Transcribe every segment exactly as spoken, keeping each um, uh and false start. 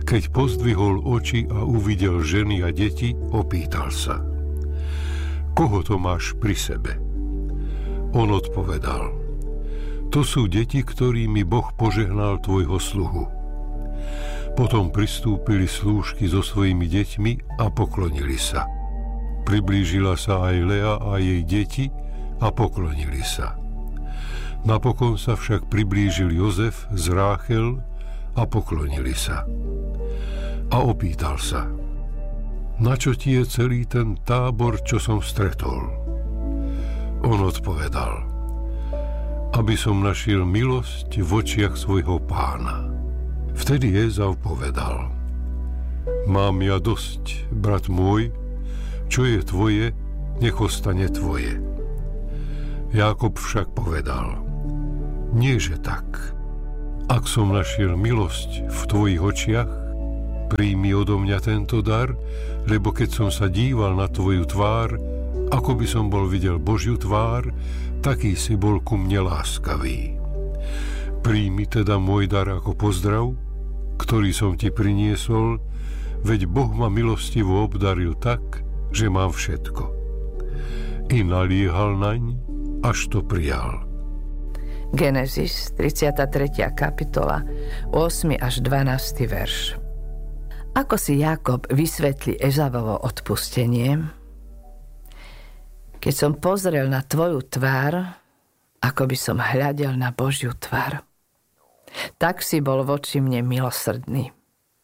Keď pozdvihol oči a uvidel ženy a deti, opýtal sa: Koho to máš pri sebe? On odpovedal: To sú deti, ktorými Boh požehnal tvojho sluhu. Potom pristúpili slúžky so svojimi deťmi a poklonili sa. Priblížila sa aj Lea a jej deti a poklonili sa. Napokon sa však priblížil Jozef z Ráchel a poklonili sa. A opýtal sa: Na čo ti je celý ten tábor, čo som stretol? On odpovedal: Aby som našiel milosť v očiach svojho pána. Vtedy Ézau povedal: Mám ja dosť, brat môj, čo je tvoje, nech ostane tvoje. Jákob však povedal: Nie, že tak. Ak som našiel milosť v tvojich očiach, príjmi odo mňa tento dar, lebo keď som sa díval na tvoju tvár, ako by som bol videl Božiu tvár, taký si bol ku mne láskavý. Príjmi teda môj dar ako pozdrav, ktorý som ti priniesol, veď Boh ma milostivo obdaril tak, že mám všetko. I naliehal naň, až to prijal. Genesis, tridsiata tretia kapitola, ôsmy až dvanásty verš. Ako si Jákob vysvetlí Ezavovo odpustenie? Keď som pozrel na tvoju tvár, ako by som hľadel na Božiu tvár. Tak si bol voči mne milosrdný.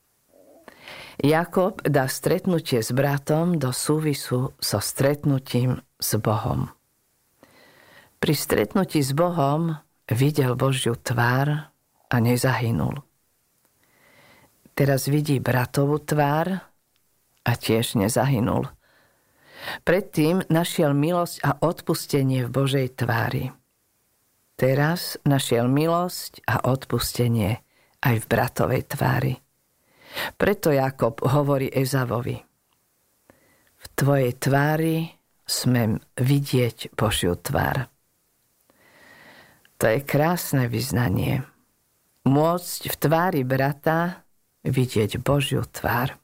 Jákob dá stretnutie s bratom do súvisu so stretnutím s Bohom. Pri stretnutí s Bohom videl Božiu tvár a nezahynul. Teraz vidí bratovú tvár a tiež nezahynul. Predtým našiel milosť a odpustenie v Božej tvári. Teraz našiel milosť a odpustenie aj v bratovej tvári. Preto Jákob hovorí Ezavovi: V tvojej tvári smem vidieť Božiu tvár. To je krásne vyznanie. Môcť v tvári brata vidieť Božiu tvár.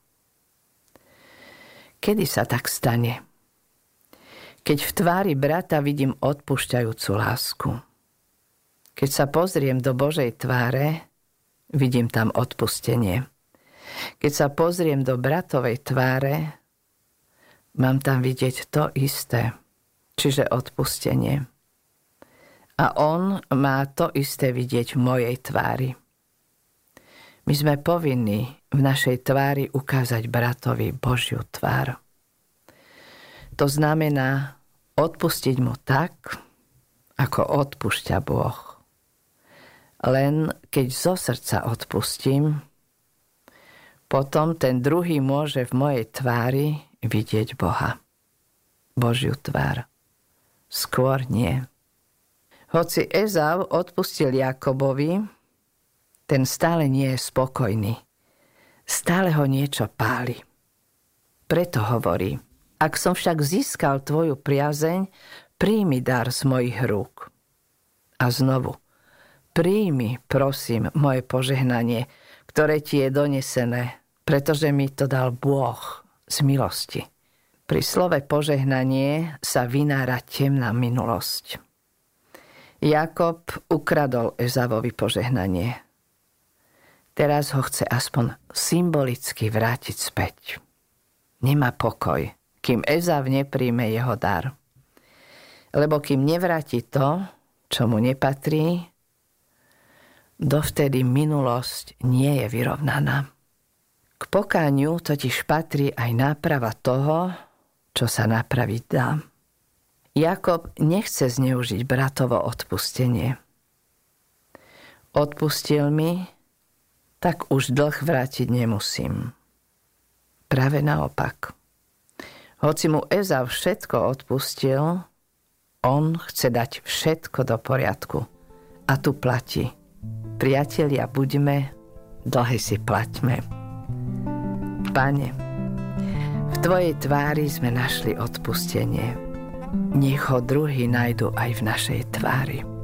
Kedy sa tak stane? Keď v tvári brata vidím odpúšťajúcu lásku. Keď sa pozriem do Božej tváre, vidím tam odpustenie. Keď sa pozriem do bratovej tváre, mám tam vidieť to isté, čiže odpustenie. A on má to isté vidieť v mojej tvári. My sme povinní v našej tvári ukázať bratovi Božiu tvár. To znamená odpustiť mu tak, ako odpúšťa Boh. Len keď zo srdca odpustím, potom ten druhý môže v mojej tvári vidieť Boha. Božiu tvár. Skôr nie. Hoci Ezau odpustil Jákobovi, ten stále nie je spokojný. Stále ho niečo páli. Preto hovorí: Ak som však získal tvoju priazeň, príjmi dar z mojich rúk. A znovu: Príjmi, prosím, moje požehnanie, ktoré ti je donesené, pretože mi to dal Boh z milosti. Pri slove požehnanie sa vynára temná minulosť. Jákob ukradol Ezavovi požehnanie. Teraz ho chce aspoň symbolicky vrátiť späť. Nemá pokoj, kým Ezav nepríjme jeho dar. Lebo kým nevráti to, čo mu nepatrí, dovtedy minulosť nie je vyrovnaná. K pokániu totiž patrí aj náprava toho, čo sa napraviť dá. Jákob nechce zneužiť bratovo odpustenie. Odpustil mi, tak už dlh vrátiť nemusím. Práve naopak. Hoci mu Ezau všetko odpustil, on chce dať všetko do poriadku. A tu platí: priatelia buďme, dlhy si plaťme. Pane, v tvojej tvári sme našli odpustenie. Nech ho druhí nájdu aj v našej tvári.